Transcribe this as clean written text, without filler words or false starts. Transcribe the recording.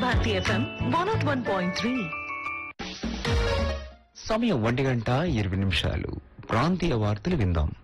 Bharati FM 101.3. సమయం 1:20 ప్రాంతీయ వార్తలు విందాం.